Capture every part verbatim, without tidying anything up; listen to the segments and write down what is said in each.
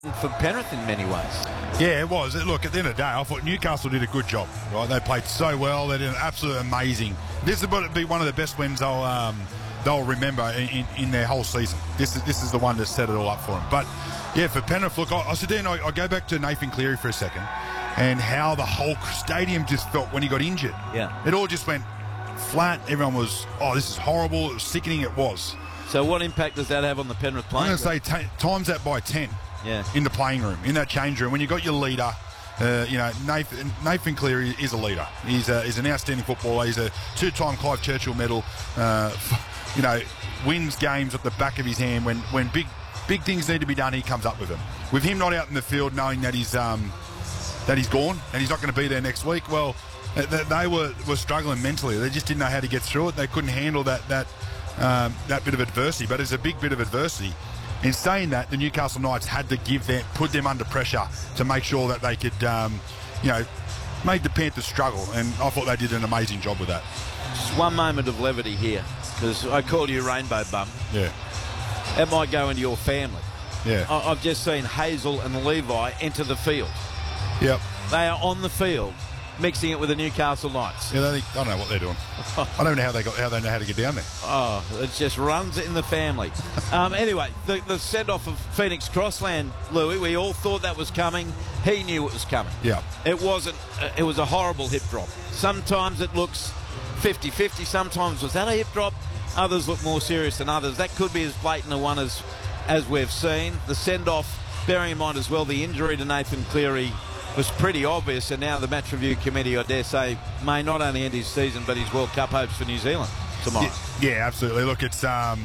for Penrith in many ways. Yeah, it was. Look, at the end of the day, I thought Newcastle did a good job. Right, they played so well. They did an absolute amazing. This is going to be one of the best wins they'll um, they'll remember in, in, in their whole season. This is this is the one that set it all up for them. But yeah, for Penrith, look, I, I sit there and I, I go back to Nathan Cleary for a second, and how the whole stadium just felt when he got injured. Yeah, it all just went flat. Everyone was, oh, this is horrible. It was sickening. It was. So what impact does that have on the Penrith playing? I'm going to say t- times that by ten. Yeah. In the playing room, in that change room, when you've got your leader, uh, you know, Nathan, Nathan Cleary is a leader. He's, a, he's an outstanding footballer. He's a two-time Clive Churchill medal. Uh, you know, wins games at the back of his hand. When when big big things need to be done, he comes up with them. With him not out in the field, knowing that he's um, that he's gone and he's not going to be there next week, well, they, they were, were struggling mentally. They just didn't know how to get through it. They couldn't handle that that um, that bit of adversity. But it's a big bit of adversity. In saying that, the Newcastle Knights had to give them, put them under pressure to make sure that they could, um, you know, make the Panthers struggle. And I thought they did an amazing job with that. Just one moment of levity here, because I call you Rainbow Bum. Yeah. It might go into your family. Yeah. I- I've just seen Hazel and Levi enter the field. Yep. They are on the field, mixing it with the Newcastle Knights. Yeah, they, I don't know what they're doing. I don't know how they got, how they know how to get down there. Oh, it just runs in the family. um, anyway, the, the send-off of Phoenix Crossland, Louis, we all thought that was coming. He knew it was coming. Yeah. It wasn't. Uh, it was a horrible hip drop. Sometimes it looks fifty-fifty. Sometimes was that a hip drop? Others look more serious than others. That could be as blatant a one as, as we've seen. The send-off, bearing in mind as well the injury to Nathan Cleary, was pretty obvious, and now the match review committee, I dare say, may not only end his season but his World Cup hopes for New Zealand tomorrow. Yeah, yeah, absolutely. Look, it's. Um,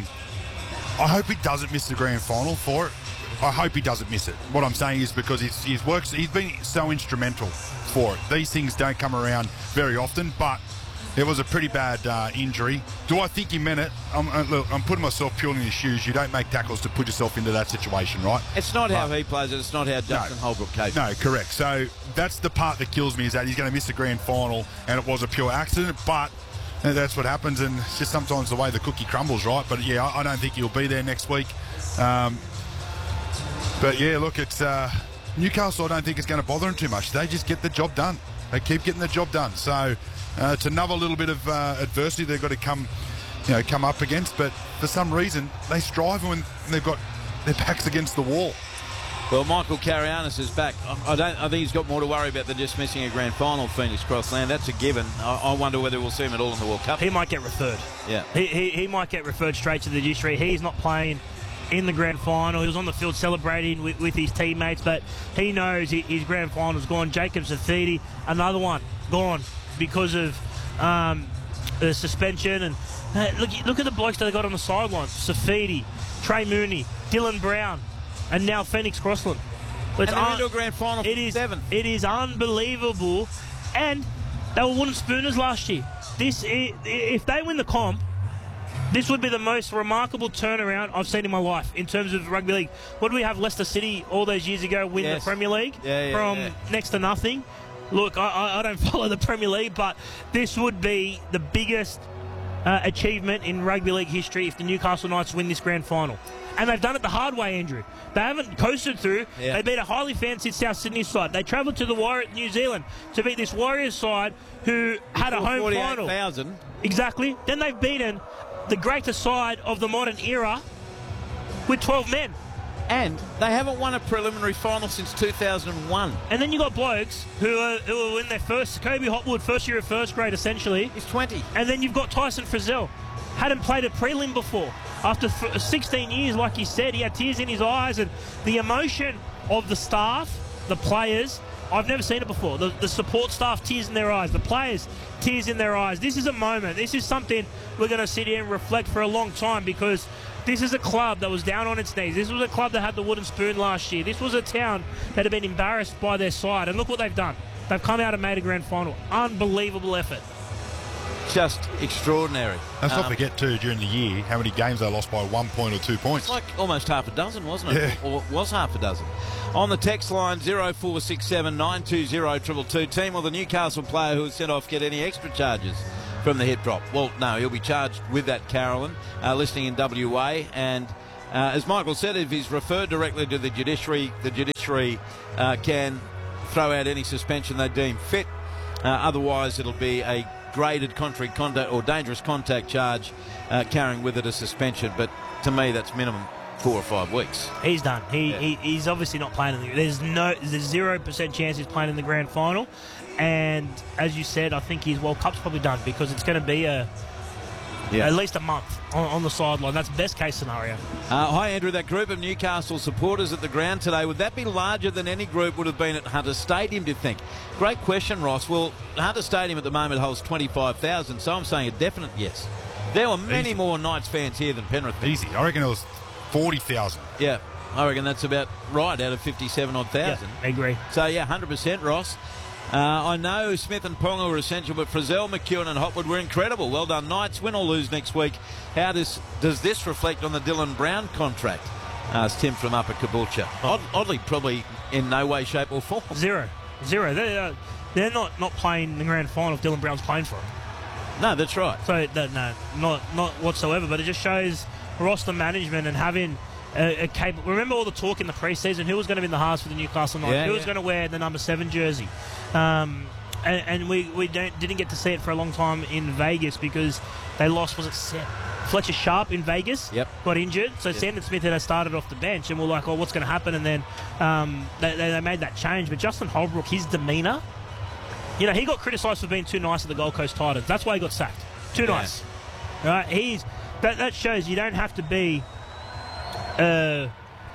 I hope he doesn't miss the grand final for it. I hope he doesn't miss it. What I'm saying is because he's, he's works. He's been so instrumental for it. These things don't come around very often, but it was a pretty bad uh, injury. Do I think he meant it? I'm, uh, look, I'm putting myself purely in his shoes. You don't make tackles to put yourself into that situation, right? It's not but, how he plays it. It's not how Justin no, Holbrook plays it. No, correct. So that's the part that kills me, is that he's going to miss the grand final, and it was a pure accident, but that's what happens, and it's just sometimes the way the cookie crumbles, right? But, yeah, I, I don't think he'll be there next week. Um, but, yeah, look, it's uh, Newcastle I don't think it's going to bother them too much. They just get the job done. They keep getting the job done. So uh, it's another little bit of uh, adversity they've got to come, you know, come up against. But for some reason, they strive when they've got their backs against the wall. Well, Michael Karayanis is back. I don't. I think he's got more to worry about than just missing a grand final, Phoenix Crossland. That's a given. I, I wonder whether we'll see him at all in the World Cup. He might get referred. Yeah. He, he, he might get referred straight to the district. He's not playing in the grand final. He was on the field celebrating with, with his teammates, but he knows he, his grand final's gone. Jacob Safidi, another one, gone because of um, the suspension. And uh, look, look at the blokes that they got on the sideline. Safidi, Trey Mooney, Dylan Brown, and now Phoenix Crossland. And they're into a grand final for it is, seven. It is unbelievable. And they were wooden spooners last year. This, if they win the comp, this would be the most remarkable turnaround I've seen in my life in terms of rugby league. What do we have? Leicester City all those years ago win yes. the Premier League yeah, yeah, from yeah. next to nothing. Look, I, I don't follow the Premier League, but this would be the biggest uh, achievement in rugby league history if the Newcastle Knights win this grand final. And they've done it the hard way, Andrew. They haven't coasted through. Yeah. They beat a highly fancied South Sydney side. They travelled to the Warrior, New Zealand to beat this Warriors side who had a home final. forty-eight thousand. Exactly. Then they've beaten the greatest side of the modern era with twelve men. And they haven't won a preliminary final since two thousand one. And then you got blokes who are, who are in their first, Kobe Hopwood, first year of first grade essentially. He's twenty. And then you've got Tyson Frizzell. Hadn't played a prelim before. After sixteen years, like he said, he had tears in his eyes, and the emotion of the staff, the players, I've never seen it before. The, the support staff, tears in their eyes. The players, tears in their eyes. This is a moment. This is something we're going to sit here and reflect for a long time, because this is a club that was down on its knees. This was a club that had the wooden spoon last year. This was a town that had been embarrassed by their side. And look what they've done. They've come out and made a grand final. Unbelievable effort. Just extraordinary. Let's um, not forget, too, during the year, how many games they lost by one point or two points. It's like almost half a dozen, wasn't it? Yeah. Or it was half a dozen. On the text line, zero four six seven nine two zero two two two. Team, will the Newcastle player who was sent off get any extra charges from the hip drop? Well, no, he'll be charged with that, Carolyn, uh, listening in W A. And Uh, as Michael said, if he's referred directly to the judiciary, the judiciary uh, can throw out any suspension they deem fit. Uh, otherwise, it'll be a graded contrary conduct or dangerous contact charge uh, carrying with it a suspension. But to me, that's minimum four or five weeks. He's done. He, Yeah. he He's obviously not playing in the... There's no... There's zero percent chance he's playing in the grand final. And as you said, I think his World Cup's probably done because it's going to be a... Yeah. At least a month on, on the sideline. That's best case scenario. Uh, hi, Andrew. That group of Newcastle supporters at the ground today, would that be larger than any group would have been at Hunter Stadium, do you think? Great question, Ross. Well, Hunter Stadium at the moment holds twenty-five thousand, so I'm saying a definite yes. There were many Easy. more Knights fans here than Penrith. Easy. I reckon it was forty thousand. Yeah, I reckon that's about right out of fifty-seven odd thousand. Yeah, I agree. So, yeah, one hundred percent, Ross. Uh, I know Smith and Ponga were essential, but Frizzell, McEwen and Hopwood were incredible. Well done, Knights. Win or lose next week. How does does this reflect on the Dylan Brown contract? Asked Tim from Upper Caboolture. Odd, oddly, probably in no way, shape or form. Zero. Zero. They're, uh, they're not, not playing the grand final if Dylan Brown's playing for them. No, that's right. So, that, no, not, not whatsoever. But it just shows roster management and having... A, a cap- Remember all the talk in the preseason? Who was going to be in the halves for the Newcastle Knights? Yeah, Who was yeah. going to wear the number seven jersey? Um, and, and we, we don't didn't get to see it for a long time in Vegas because they lost. Was it Sa- Fletcher Sharp in Vegas? Yep. Got injured. So Yep. Sandon Smith had started off the bench, and we're like, "Oh, what's going to happen?" And then um, they, they, they made that change. But Justin Holbrook, his demeanour, you know, he got criticised for being too nice at the Gold Coast Titans. That's why he got sacked. Too Yeah. nice. Right? He's that. That shows you don't have to be. Uh,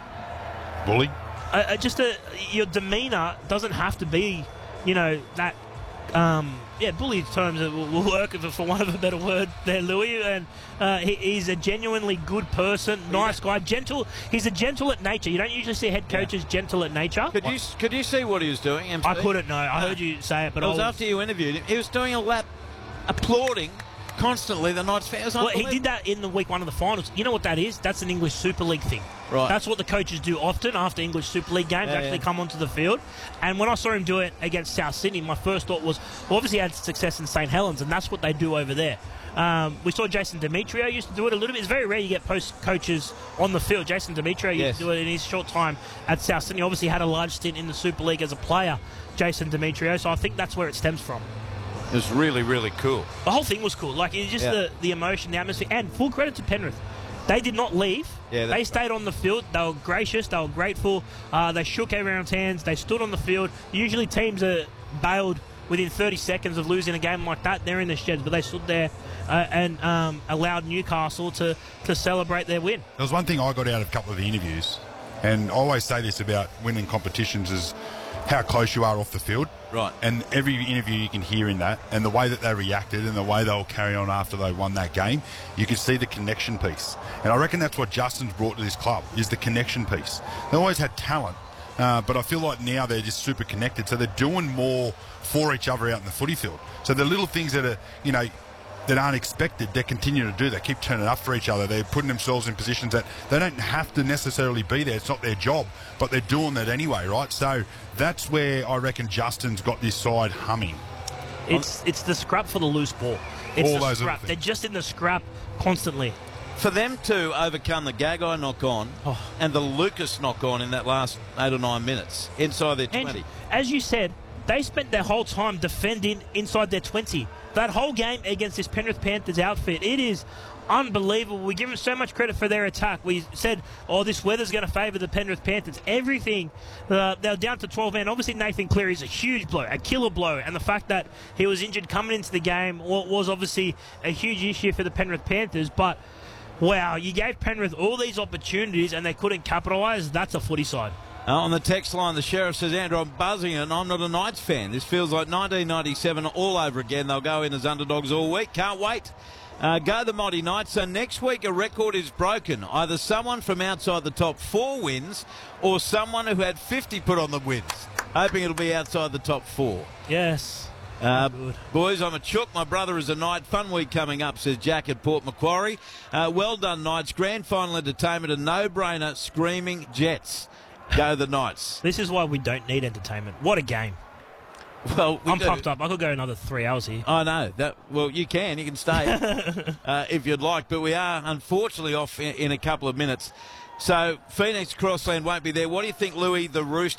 Bully. uh, uh, just a, your demeanour doesn't have to be, you know, that. Um, yeah, bully terms will, will work for, for want of a better word there, Louis. And uh, he, he's a genuinely good person, nice guy, gentle. He's a gentle at nature. You don't usually see head coaches gentle at nature. Could you could you see what he was doing, M C? I couldn't know. I heard you say it, but It I was was, after you interviewed him. He was doing a lap, applauding constantly the Knights fans. well, he did that in the week one of the finals. You know what that is? That's an English Super League thing. Right. That's what the coaches do often after English Super League games, Yeah, actually yeah. come onto the field. And when I saw him do it against South Sydney, my first thought was, well, obviously he had success in St Helens, and that's what they do over there. Um, we saw Jason Demetrio used to do it a little bit. It's very rare you get post coaches on the field. Jason Demetrio used Yes. to do it in his short time at South Sydney. Obviously had a large stint in the Super League as a player, Jason Demetrio. So I think that's where it stems from. It was really, really cool. The whole thing was cool. Like, it's just Yeah. the, the emotion, the atmosphere. And full credit to Penrith. They did not leave. Yeah, that's they stayed on the field. They were gracious. They were grateful. Uh, they shook everyone's hands. They stood on the field. Usually teams are bailed within thirty seconds of losing a game like that. They're in the sheds. But they stood there uh, and um, allowed Newcastle to, to celebrate their win. There was one thing I got out of a couple of the interviews, and I always say this about winning competitions is how close you are off the field. Right. And every interview you can hear in that, and the way that they reacted and the way they'll carry on after they won that game, you can see the connection piece. And I reckon that's what Justin's brought to this club, is the connection piece. They always had talent, uh, but I feel like now they're just super connected. So they're doing more for each other out in the footy field. So the little things that are, you know, that aren't expected, they continue to do. They keep turning up for each other. They're putting themselves in positions that they don't have to necessarily be there. It's not their job, but they're doing that anyway, right? So that's where I reckon Justin's got this side humming. It's it's the scrap for the loose ball. It's All the those little scrap. They're things. just in the scrap constantly. For them to overcome the Gagai knock-on Oh. and the Lucas knock-on in that last eight or nine minutes inside their And twenty. as you said, they spent their whole time defending inside their twenty. That whole game against this Penrith Panthers outfit, it is unbelievable. We give them so much credit for their attack. We said, oh, this weather's going to favour the Penrith Panthers. Everything, uh, they're down to twelve men. Obviously, Nathan Cleary is a huge blow, a killer blow. And the fact that he was injured coming into the game wa- was obviously a huge issue for the Penrith Panthers. But, wow, you gave Penrith all these opportunities and they couldn't capitalise. That's a footy side. Uh, on the text line, the Sheriff says, Andrew, I'm buzzing and I'm not a Knights fan. This feels like nineteen ninety-seven all over again. They'll go in as underdogs all week. Can't wait. Uh, go the Mighty Knights. So next week a record is broken. Either someone from outside the top four wins or someone who had fifty put on the wins. Hoping it'll be outside the top four. Yes. Uh, Good. boys, I'm a chook. My brother is a Knight. Fun week coming up, says Jack at Port Macquarie. Uh, well done, Knights. Grand final entertainment, a no-brainer, screaming Jets. Go the Knights. This is why we don't need entertainment. What a game. Well, we I'm do- pumped up. I could go another three hours here. I know that. Well, you can. You can stay uh, if you'd like, but we are unfortunately off in, in a couple of minutes. So Phoenix Crossland won't be there. What do you think, Louis? The Roosters